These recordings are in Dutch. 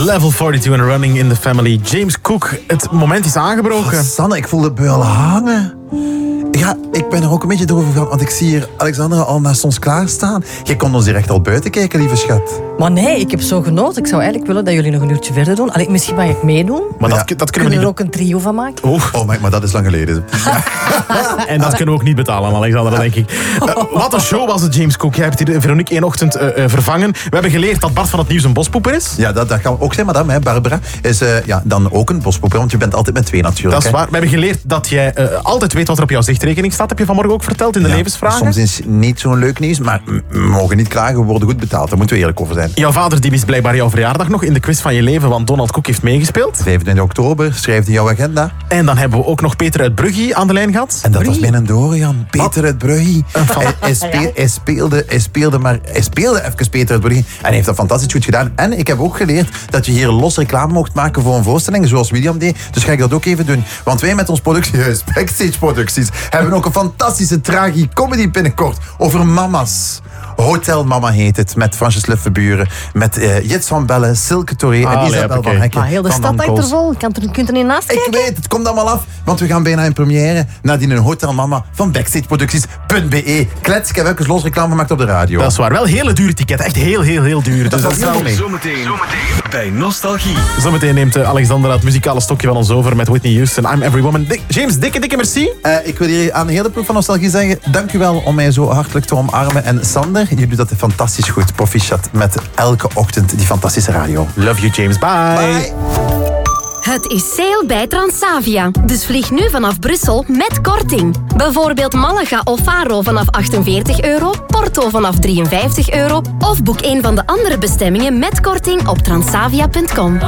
Level 42 en Running in the Family. James Cook, het moment is aangebroken. Sanne, ik voel de beul hangen. Ja, ik ben er ook een beetje door gegaan, want ik zie hier Alexandra al naast ons klaarstaan. Je kon ons hier echt al buiten kijken, lieve schat. Maar nee, ik heb zo genoten. Ik zou eigenlijk willen dat jullie nog een uurtje verder doen. Allee, misschien mag ik meedoen. Maar dat kunnen we Kunnen we niet. er ook een trio van maken? Oh, maar dat is lang geleden. En dat kunnen we ook niet betalen, Alexandra, denk ik. Wat een show was het, James Cook. Jij hebt hier Veronique één ochtend vervangen. We hebben geleerd dat Bart van het Nieuws een bospoeper is. Ja, dat kan ook zijn, madame. Hè. Barbara is dan ook een bospoeper, want je bent altijd met twee natuurlijk. Dat is waar. We hebben geleerd dat jij altijd weet wat er op jouw zichtrekening staat. Heb je vanmorgen ook verteld in de levensvragen? Soms is niet zo'n leuk nieuws, maar we mogen niet klagen. We worden goed betaald. Daar moeten we eerlijk over zijn. Jouw vader die mist blijkbaar jouw verjaardag nog in de quiz van je leven, want Donald Cook heeft meegespeeld. 25 oktober, schrijf in jouw agenda. En dan hebben we ook nog Peter uit Brugge aan de lijn gehad. En dat was mijn Dorian, Peter uit Brugge. Hij speelde even Peter uit Brugge. En hij heeft dat fantastisch goed gedaan. En ik heb ook geleerd dat je hier los reclame mocht maken voor een voorstelling, zoals William deed. Dus ga ik dat ook even doen. Want wij met ons productiehuis, Backstage Producties, hebben ook een fantastische tragicomedy binnenkort over mama's. Hotel Mama heet het, met Fransjes Luffenburen, met Jits van Bellen, Silke Touré en Isabel van Hekken. Maar heel de stad hangt er vol. Je kunt er niet naast kijken. Ik weet, het komt allemaal af, want we gaan bijna in première. Nadien een Hotel Mama van backstageproducties.be. Klets, ik heb even los reclame gemaakt op de radio. Dat is waar. Wel hele dure ticket. Echt heel duur. Dus dat is wel mee. Zometeen bij Nostalgie. Zometeen neemt Alexandra het muzikale stokje van ons over met Whitney Houston. I'm Every Woman. James, dikke merci. Ik wil hier aan de hele ploeg van Nostalgie zeggen, dank u wel om mij zo hartelijk te omarmen. En Sander, je doet dat fantastisch goed. Proficiat met elke ochtend die fantastische radio. Love you, James. Bye. Bye. Het is sale bij Transavia. Dus vlieg nu vanaf Brussel met korting. Bijvoorbeeld Malaga of Faro vanaf €48, Porto vanaf €53 of boek een van de andere bestemmingen met korting op transavia.com.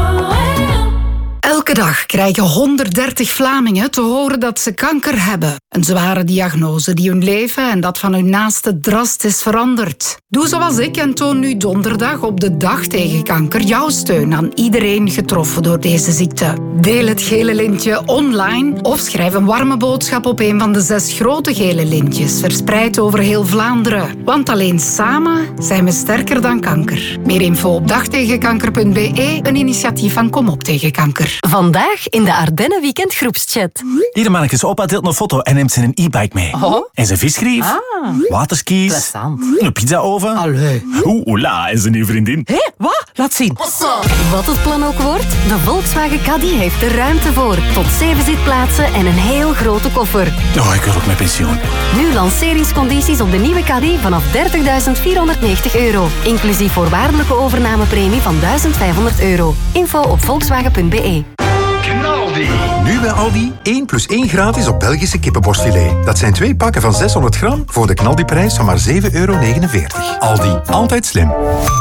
Elke dag krijgen 130 Vlamingen te horen dat ze kanker hebben. Een zware diagnose die hun leven en dat van hun naaste drastisch verandert. Doe zoals ik en toon nu donderdag op de Dag tegen Kanker jouw steun aan iedereen getroffen door deze ziekte. Deel het gele lintje online of schrijf een warme boodschap op een van de 6 grote gele lintjes verspreid over heel Vlaanderen. Want alleen samen zijn we sterker dan kanker. Meer info op dagtegenkanker.be, een initiatief van Kom op tegen kanker. Vandaag in de Ardennen Weekend groepschat. Hier mannetjes, opa deelt een foto en neemt zijn e-bike mee. Oh. En zijn visgrief, waterskis, Plezant. een pizzaoven. Allee. Oela, en zijn nieuwe vriendin. Hé, wat? Laat zien. Wat het plan ook wordt, de Volkswagen Caddy heeft er ruimte voor. Tot 7 zitplaatsen en een heel grote koffer. Oh, ik wil ook met pensioen. Nu lanceringscondities op de nieuwe Caddy vanaf €30.490. Inclusief voorwaardelijke overnamepremie van €1.500. Info op volkswagen.be. Knaldi. Nu bij Aldi 1 + 1 gratis op Belgische kippenborstfilet. Dat zijn 2 pakken van 600 gram voor de knaldiprijs van maar €7,49. Aldi, altijd slim.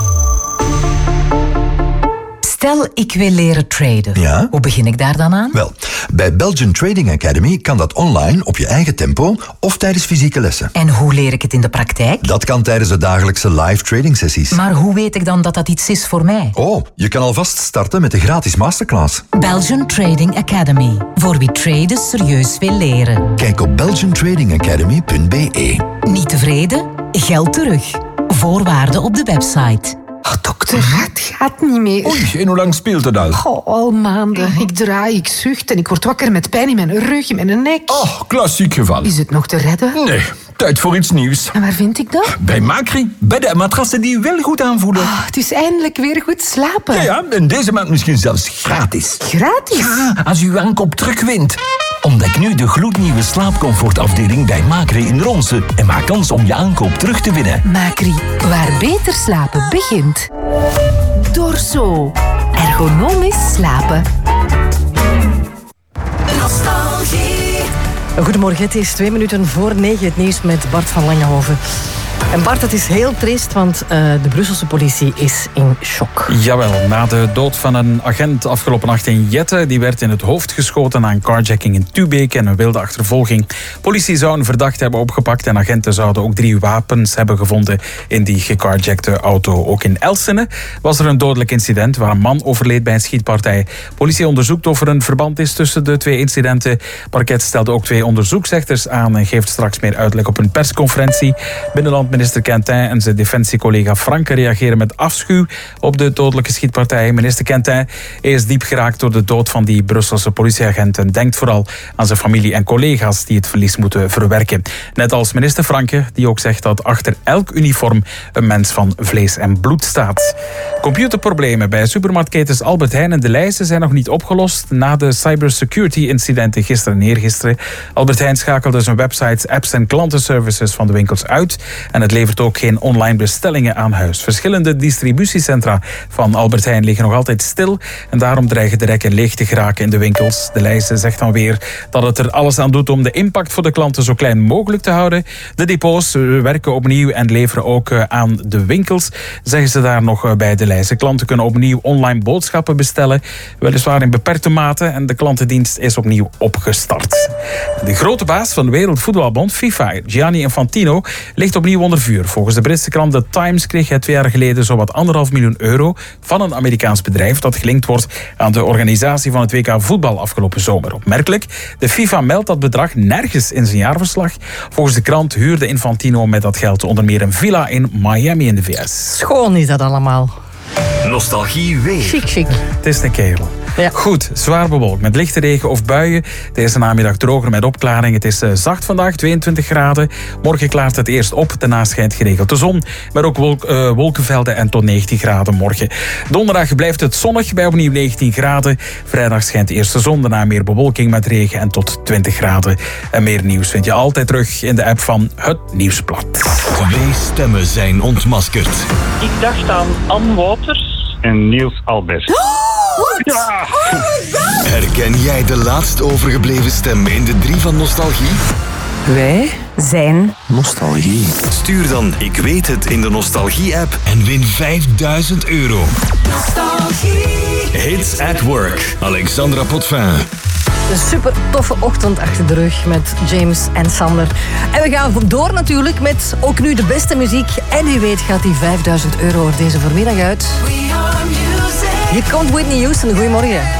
Stel, ik wil leren traden. Ja? Hoe begin ik daar dan aan? Wel, bij Belgian Trading Academy kan dat online op je eigen tempo of tijdens fysieke lessen. En hoe leer ik het in de praktijk? Dat kan tijdens de dagelijkse live trading sessies. Maar hoe weet ik dan dat dat iets is voor mij? Oh, je kan alvast starten met de gratis masterclass. Belgian Trading Academy. Voor wie traden serieus wil leren. Kijk op belgiantradingacademy.be. Niet tevreden? Geld terug. Voorwaarden op de website. Oh, dokter, het gaat niet meer. Oei, en hoe lang speelt het al? Oh, al maanden. Ik draai, ik zucht en ik word wakker met pijn in mijn rug, in mijn nek. Oh, klassiek geval. Is het nog te redden? Nee, tijd voor iets nieuws. En waar vind ik dat? Bij Macri, bij de matrassen die wel goed aanvoelen. Oh, dus eindelijk weer goed slapen. Ja, en deze maand misschien zelfs gratis. Gratis? Ja, als u aankoop terugwint. Ontdek nu de gloednieuwe slaapcomfortafdeling bij Macri in Ronse en maak kans om je aankoop terug te winnen. Macri, waar beter slapen begint. Dorso. Ergonomisch slapen. Goedemorgen, het is 2 minuten voor 9. Het nieuws met Bart van Langenhoven. En Bart, het is heel triest, want de Brusselse politie is in shock. Jawel, na de dood van een agent afgelopen nacht in Jette, die werd in het hoofd geschoten na een carjacking in Tubeke en een wilde achtervolging. Politie zou een verdachte hebben opgepakt en agenten zouden ook 3 wapens hebben gevonden in die gecarjackte auto. Ook in Elsene was er een dodelijk incident waar een man overleed bij een schietpartij. Politie onderzoekt of er een verband is tussen de 2 incidenten. Parket stelde ook 2 onderzoeksrechters aan en geeft straks meer uitleg op een persconferentie. Binnenlandminister Minister Quentin en zijn defensiecollega Franke reageren met afschuw op de dodelijke schietpartij. Minister Quentin is diep geraakt door de dood van die Brusselse politieagent en denkt vooral aan zijn familie en collega's die het verlies moeten verwerken. Net als minister Franke, die ook zegt dat achter elk uniform een mens van vlees en bloed staat. Computerproblemen bij supermarktketens Albert Heijn en De Leijzen zijn nog niet opgelost na de cybersecurity-incidenten gisteren en eergisteren. Albert Heijn schakelde zijn websites, apps en klantenservices van de winkels uit en het levert ook geen online bestellingen aan huis. Verschillende distributiecentra van Albert Heijn liggen nog altijd stil en daarom dreigen de rekken leeg te geraken in de winkels. De Leijzen zegt dan weer dat het er alles aan doet om de impact voor de klanten zo klein mogelijk te houden. De depots werken opnieuw en leveren ook aan de winkels, zeggen ze daar nog bij De Leijzen. Klanten kunnen opnieuw online boodschappen bestellen, weliswaar in beperkte mate, en de klantendienst is opnieuw opgestart. De grote baas van de Wereldvoetbalbond, FIFA, Gianni Infantino, ligt opnieuw onder vuur. Volgens de Britse krant The Times kreeg hij 2 jaar geleden zowat €1,5 miljoen van een Amerikaans bedrijf dat gelinkt wordt aan de organisatie van het WK voetbal afgelopen zomer. Opmerkelijk, de FIFA meldt dat bedrag nergens in zijn jaarverslag. Volgens de krant huurde Infantino met dat geld onder meer een villa in Miami in de VS. Schoon is dat allemaal. Nostalgie weer. Chic. Het is een kerel. Ja. Goed, zwaar bewolkt met lichte regen of buien. Deze namiddag droger met opklaring. Het is zacht vandaag, 22 graden. Morgen klaart het eerst op, daarna schijnt geregeld de zon. Maar ook wolkenvelden en tot 19 graden morgen. Donderdag blijft het zonnig bij opnieuw 19 graden. Vrijdag schijnt eerst de zon, daarna meer bewolking met regen en tot 20 graden. En meer nieuws vind je altijd terug in de app van Het Nieuwsblad. 2 stemmen zijn ontmaskerd. Ik dacht aan Ann Wouters en Niels Albert. Ja. Herken jij de laatst overgebleven stem in de 3 van Nostalgie? Wij zijn Nostalgie. Stuur dan Ik weet het in de Nostalgie-app en win €5.000. Nostalgie. Hits at Work. Alexandra Potvin. Een super toffe ochtend achter de rug met James en Sander. En we gaan door natuurlijk met ook nu de beste muziek. En wie weet gaat die €5.000 er deze voormiddag uit. Hier komt Whitney Houston. Goedemorgen.